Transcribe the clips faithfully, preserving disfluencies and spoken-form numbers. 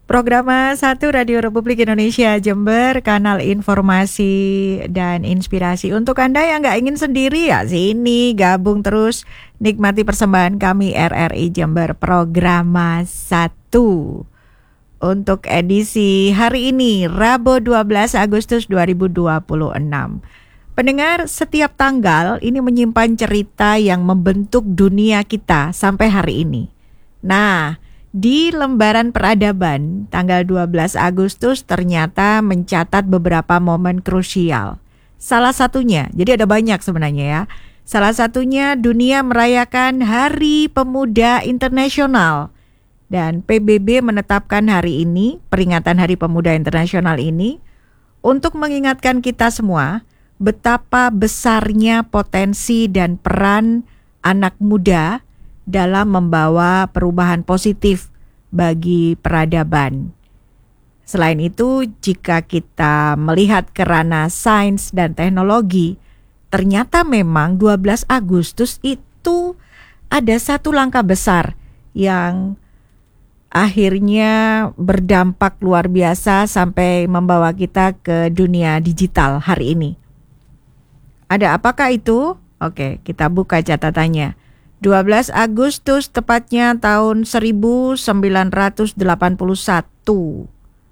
Program satu Radio Republik Indonesia Jember, kanal informasi dan inspirasi. Untuk Anda yang nggak ingin sendiri ya sini gabung terus nikmati persembahan kami R R I Jember Program satu. Untuk edisi hari ini Rabu dua belas Agustus dua ribu dua puluh enam. Pendengar, setiap tanggal ini menyimpan cerita yang membentuk dunia kita sampai hari ini. Nah, di lembaran peradaban tanggal dua belas Agustus ternyata mencatat beberapa momen krusial. Salah satunya, jadi ada banyak sebenarnya ya. Salah satunya dunia merayakan Hari Pemuda Internasional. Dan P B B menetapkan hari ini, peringatan Hari Pemuda Internasional ini, untuk mengingatkan kita semua betapa besarnya potensi dan peran anak muda dalam membawa perubahan positif bagi peradaban. Selain itu, jika kita melihat ke ranah sains dan teknologi, ternyata memang dua belas Agustus itu ada satu langkah besar yang akhirnya berdampak luar biasa sampai membawa kita ke dunia digital hari ini. Ada apakah itu? Oke, kita buka catatannya. dua belas Agustus tepatnya tahun seribu sembilan ratus delapan puluh satu.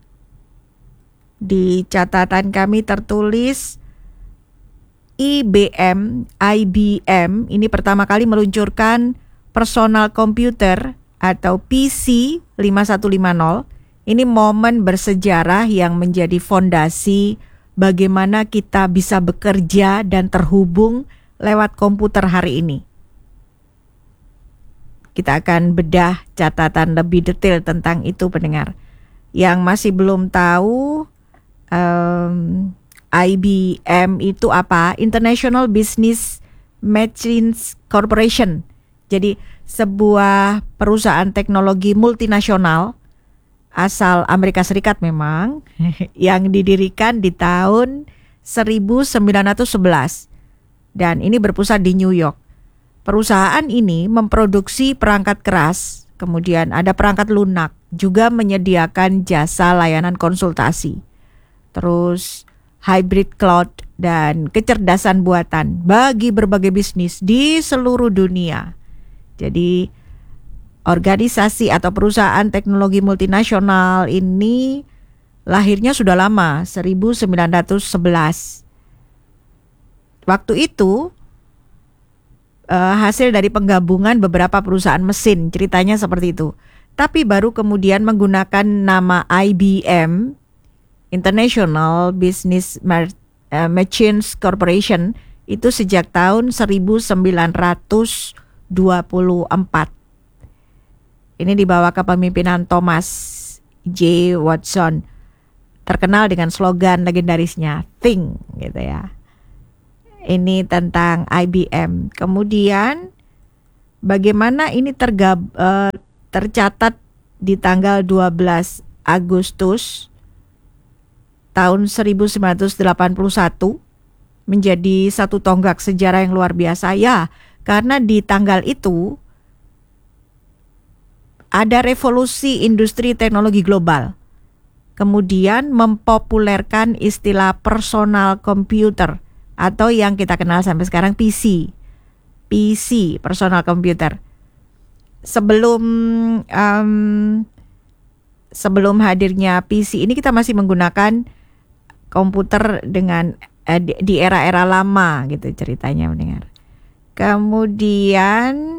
Di catatan kami tertulis I B M, I B M ini pertama kali meluncurkan personal computer atau P C lima satu lima nol. Ini momen bersejarah yang menjadi fondasi bagaimana kita bisa bekerja dan terhubung lewat komputer hari ini. Kita akan bedah catatan lebih detail tentang itu, pendengar. Yang masih belum tahu um, I B M itu apa? International Business Machines Corporation. Jadi sebuah perusahaan teknologi multinasional asal Amerika Serikat memang yang didirikan di tahun seribu sembilan ratus sebelas dan ini berpusat di New York. Perusahaan ini memproduksi perangkat keras, kemudian ada perangkat lunak, juga menyediakan jasa layanan konsultasi. Terus hybrid cloud dan kecerdasan buatan bagi berbagai bisnis di seluruh dunia. Jadi organisasi atau perusahaan teknologi multinasional ini lahirnya sudah lama, seribu sembilan ratus sebelas. Waktu itu uh, hasil dari penggabungan beberapa perusahaan mesin, ceritanya seperti itu. Tapi baru kemudian menggunakan nama I B M, International Business Machines Corporation, itu sejak tahun seribu sembilan ratus dua puluh empat. Ini dibawa kepemimpinan Thomas J. Watson, terkenal dengan slogan legendarisnya Think, gitu ya. Ini tentang I B M. Kemudian bagaimana ini tergab, uh, tercatat di tanggal dua belas Agustus tahun seribu sembilan ratus delapan puluh satu menjadi satu tonggak sejarah yang luar biasa ya, karena di tanggal itu ada revolusi industri teknologi global. Kemudian mempopulerkan istilah personal computer atau yang kita kenal sampai sekarang P C. P C, personal computer. Sebelum um, sebelum hadirnya P C ini kita masih menggunakan komputer dengan eh, di, di era-era lama gitu ceritanya, mendengar. Kemudian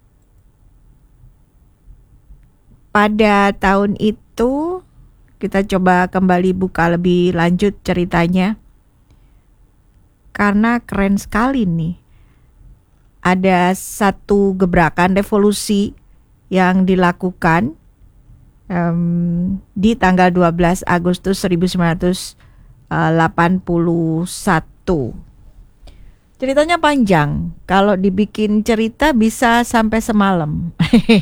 pada tahun itu kita coba kembali buka lebih lanjut ceritanya. Karena keren sekali nih. Ada satu gebrakan revolusi yang dilakukan um, di tanggal dua belas Agustus seribu sembilan ratus delapan puluh satu. Ceritanya panjang. Kalau dibikin cerita bisa sampai semalam.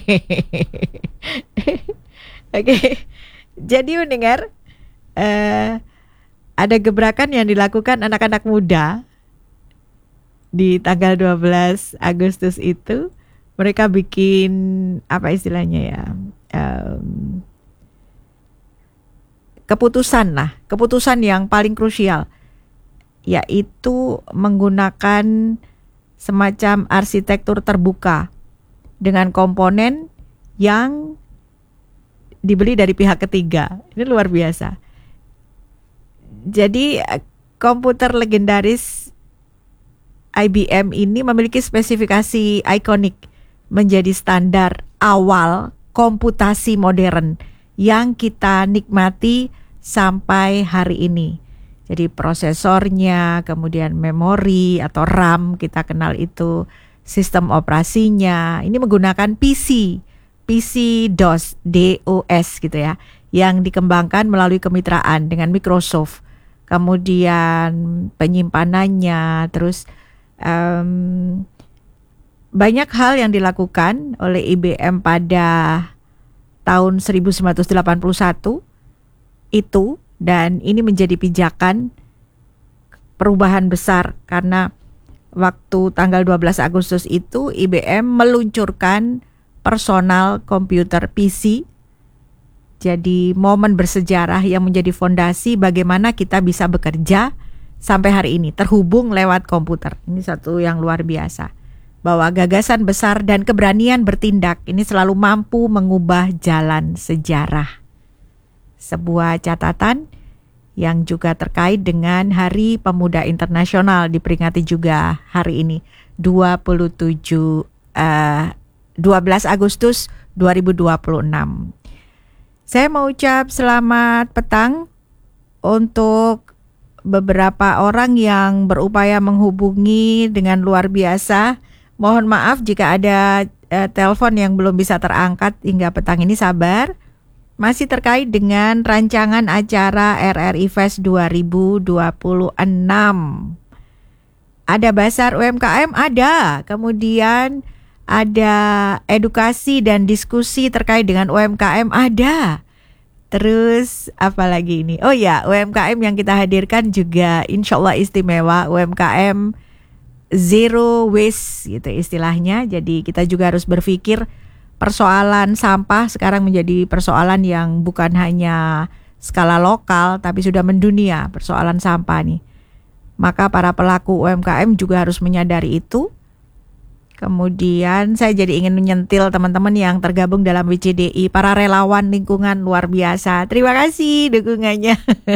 Oke. Jadi mendengar uh, ada gebrakan yang dilakukan anak-anak muda di tanggal dua belas Agustus itu. Mereka bikin apa istilahnya ya? Um, keputusan lah, keputusan yang paling krusial, yaitu menggunakan semacam arsitektur terbuka dengan komponen yang dibeli dari pihak ketiga. Ini luar biasa. Jadi komputer legendaris I B M ini memiliki spesifikasi ikonik menjadi standar awal komputasi modern yang kita nikmati sampai hari ini. Jadi prosesornya, kemudian memori atau RAM kita kenal itu, sistem operasinya, ini menggunakan P C, P C DOS, D O S gitu ya, yang dikembangkan melalui kemitraan dengan Microsoft. Kemudian penyimpanannya, terus um, banyak hal yang dilakukan oleh I B M pada tahun seribu sembilan ratus delapan puluh satu itu, dan ini menjadi pijakan perubahan besar karena waktu tanggal dua belas Agustus itu I B M meluncurkan personal komputer P C. Jadi momen bersejarah yang menjadi fondasi bagaimana kita bisa bekerja sampai hari ini, terhubung lewat komputer. Ini satu yang luar biasa. Bahwa gagasan besar dan keberanian bertindak ini selalu mampu mengubah jalan sejarah. Sebuah catatan yang juga terkait dengan Hari Pemuda Internasional, diperingati juga hari ini, dua puluh tujuh, uh, dua belas Agustus dua ribu dua puluh enam. Saya mau ucap selamat petang untuk beberapa orang yang berupaya menghubungi dengan luar biasa. Mohon maaf jika ada uh, telepon yang belum bisa terangkat hingga petang ini, sabar. Masih terkait dengan rancangan acara R R I Fest dua ribu dua puluh enam. Ada Basar U M K M, ada. Kemudian ada edukasi dan diskusi terkait dengan U M K M, ada. Terus apa lagi ini? Oh ya, U M K M yang kita hadirkan juga insya Allah istimewa, U M K M Zero Waste gitu istilahnya. Jadi kita juga harus berpikir persoalan sampah sekarang menjadi persoalan yang bukan hanya skala lokal tapi sudah mendunia, persoalan sampah nih. Maka para pelaku U M K M juga harus menyadari itu. Kemudian saya jadi ingin menyentil teman-teman yang tergabung dalam W C D I, para relawan lingkungan luar biasa. Terima kasih dukungannya.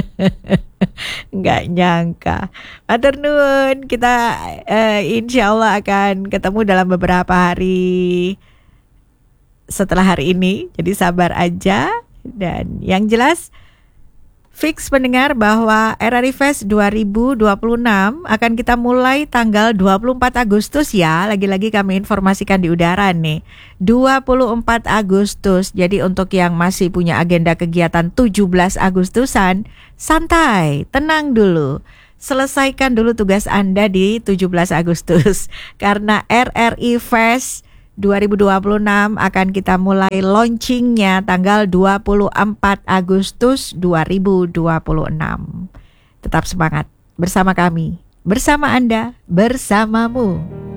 Nggak nyangka. Matur nuwun, kita uh, insya Allah akan ketemu dalam beberapa hari setelah hari ini. Jadi sabar aja. Dan yang jelas fix pendengar bahwa R R I Fest dua ribu dua puluh enam akan kita mulai tanggal dua puluh empat Agustus ya. Lagi-lagi kami informasikan di udara nih, dua puluh empat Agustus. Jadi untuk yang masih punya agenda kegiatan tujuh belas Agustusan, santai, tenang dulu. Selesaikan dulu tugas Anda di tujuh belas Agustus. Karena R R I Fest dua ribu dua puluh enam akan kita mulai launchingnya tanggal dua puluh empat Agustus dua ribu dua puluh enam. Tetap semangat bersama kami, bersama Anda, bersamamu.